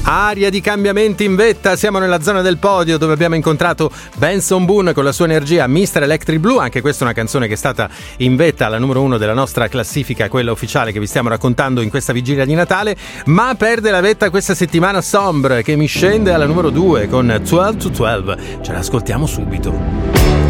Aria di cambiamenti in vetta, siamo nella zona del podio dove abbiamo incontrato Benson Boone con la sua energia Mr. Electric Blue. Anche questa è una canzone che è stata in vetta alla numero 1 della nostra classifica, quella ufficiale che vi stiamo raccontando in questa vigilia di Natale, ma perde la vetta questa settimana Sombre, che mi scende alla numero 2 con 12 to 12. Ce l'ascoltiamo subito.